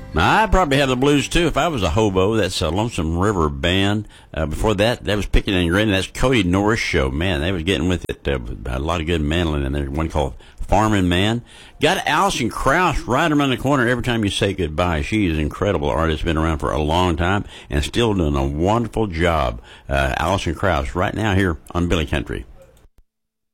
Now, I'd probably have the blues too if I was a hobo. That's a Lonesome River Band. Before that was Picking and Grinning. That's Cody Norris Show. Man, they was getting with it. A lot of good mandolin in there. One called Farming Man. Got Alison Krauss right around the corner every time you say goodbye. She is an incredible artist, been around for a long time and still doing a wonderful job. Alison Krauss right now here on Billy Country.